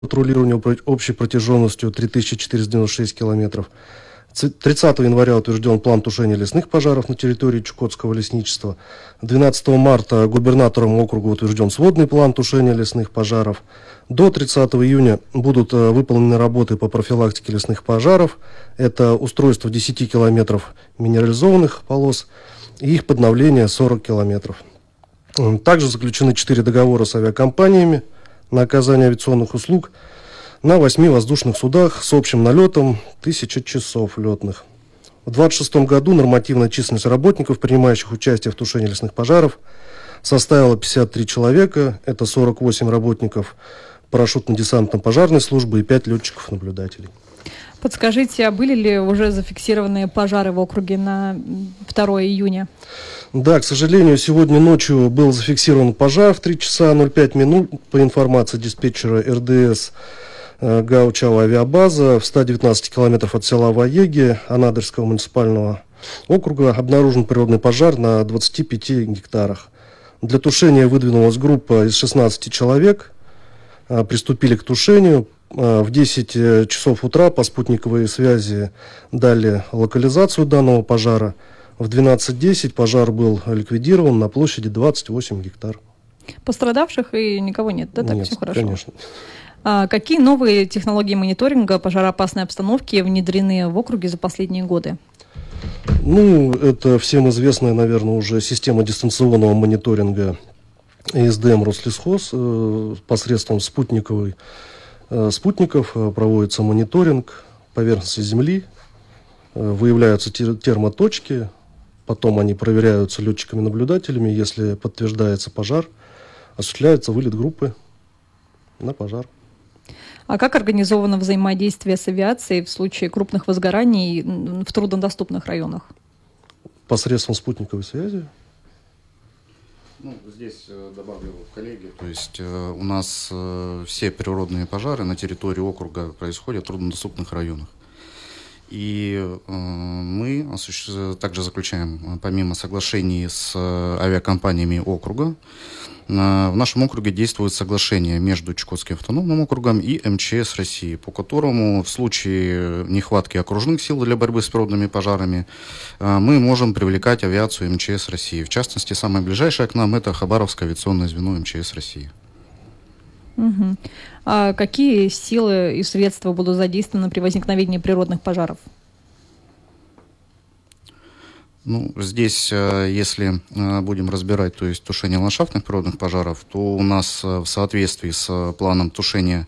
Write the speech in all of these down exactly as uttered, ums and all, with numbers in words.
патрулирования общей протяженностью три тысячи четыреста девяносто шесть километров. тридцатого января утвержден план тушения лесных пожаров на территории Чукотского лесничества. двенадцатого марта губернатором округа утвержден сводный план тушения лесных пожаров. До тридцатого июня будут выполнены работы по профилактике лесных пожаров. Это устройство десяти километров минерализованных полос и их подновление сорок километров. Также заключены четыре договора с авиакомпаниями на оказание авиационных услуг на восьми воздушных судах с общим налетом тысяча часов летных. В две тысячи двадцать шестом году нормативная численность работников, принимающих участие в тушении лесных пожаров, составила пятьдесят три человека. Это сорок восемь работников парашютно-десантно-пожарной службы и пять летчиков-наблюдателей. Подскажите, а были ли уже зафиксированы пожары в округе на второе июня? Да, к сожалению, сегодня ночью был зафиксирован пожар в три часа ноль пять минут по информации диспетчера эр дэ эс ГАУ «Чава авиабаза» в ста девятнадцати километрах от села Ваеги Анадырского муниципального округа обнаружен природный пожар на двадцати пяти гектарах. Для тушения выдвинулась группа из шестнадцати человек. Приступили к тушению. В десять часов утра по спутниковой связи дали локализацию данного пожара. В двенадцать десять пожар был ликвидирован на площади двадцать восемь гектар. Пострадавших и никого нет, да? Так нет, все хорошо? Конечно. А какие новые технологии мониторинга пожароопасной обстановки внедрены в округе за последние годы? Ну, это всем известная, наверное, уже система дистанционного мониторинга и эс дэ эм Рослесхоз э, посредством спутниковой, э, спутников э, проводится мониторинг поверхности Земли, э, выявляются тер- термоточки, потом они проверяются летчиками-наблюдателями, если подтверждается пожар, осуществляется вылет группы на пожар. А как организовано взаимодействие с авиацией в случае крупных возгораний в труднодоступных районах? Посредством спутниковой связи. Ну, здесь э, добавлю коллеги, то есть э, у нас э, все природные пожары на территории округа происходят в труднодоступных районах. И э, мы осуществ... также заключаем, помимо соглашений с э, авиакомпаниями округа, э, в нашем округе действует соглашение между Чукотским автономным округом и эм че эс России, по которому в случае нехватки окружных сил для борьбы с природными пожарами э, мы можем привлекать авиацию эм че эс России. В частности, самое ближайшее к нам — это Хабаровское авиационное звено эм че эс России. Угу. А какие силы и средства будут задействованы при возникновении природных пожаров? Ну, здесь, если будем разбирать, то есть тушение ландшафтных природных пожаров, то у нас в соответствии с планом тушения,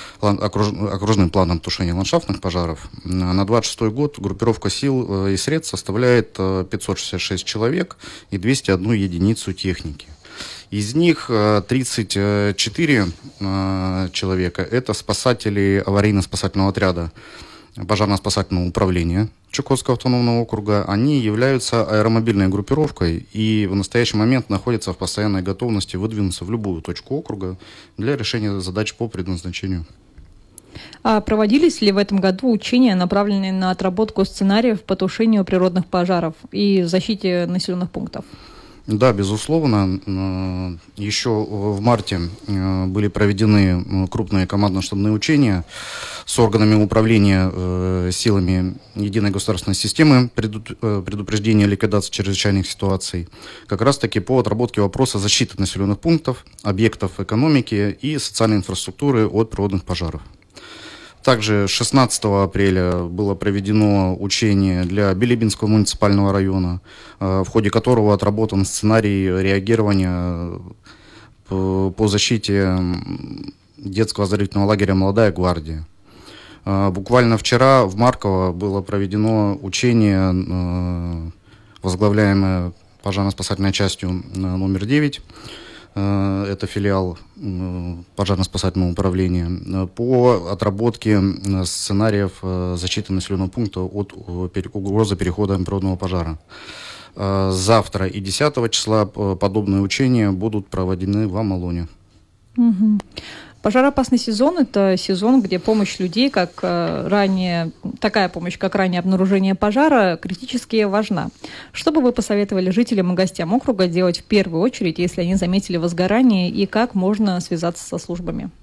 окружным планом тушения ландшафтных пожаров, на двадцать шестой год группировка сил и средств составляет пятьсот шестьдесят шесть человек и двести одну единицу техники. Из них тридцать четыре человека – это спасатели аварийно-спасательного отряда пожарно-спасательного управления Чукотского автономного округа. Они являются аэромобильной группировкой и в настоящий момент находятся в постоянной готовности выдвинуться в любую точку округа для решения задач по предназначению. А проводились ли в этом году учения, направленные на отработку сценариев по тушению природных пожаров и защите населенных пунктов? Да, безусловно. Еще в марте были проведены крупные командно-штабные учения с органами управления силами единой государственной системы предупреждения и ликвидации чрезвычайных ситуаций, как раз-таки по отработке вопроса защиты населенных пунктов, объектов экономики и социальной инфраструктуры от природных пожаров. Также шестнадцатого апреля было проведено учение для Билибинского муниципального района, в ходе которого отработан сценарий реагирования по защите детского оздоровительного лагеря «Молодая гвардия». Буквально вчера в Марково было проведено учение, возглавляемое пожарно-спасательной частью номер девять. Это филиал пожарно-спасательного управления, по отработке сценариев защиты населенного пункта от угрозы перехода природного пожара. Завтра и десятого числа подобные учения будут проведены в Амалоне. Угу. Пожароопасный сезон – это сезон, где помощь людей, как ранее, такая помощь, как раннее обнаружение пожара, критически важна. Что бы вы посоветовали жителям и гостям округа делать в первую очередь, если они заметили возгорание, и как можно связаться со службами?